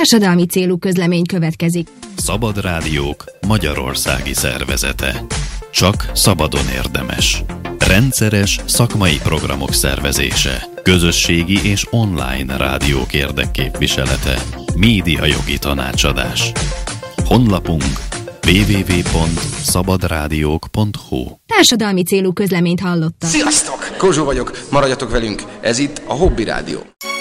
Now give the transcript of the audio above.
Társadalmi célú közlemény következik. Szabad Rádiók magyarországi szervezete. Csak szabadon érdemes. Rendszeres szakmai programok szervezése. Közösségi és online rádiók érdekképviselete. Médiajogi tanácsadás. Honlapunk www.szabadrádiók.hu. Társadalmi célú közleményt hallottak. Sziasztok! Kozsó vagyok, maradjatok velünk, ez itt a Hobby Rádió.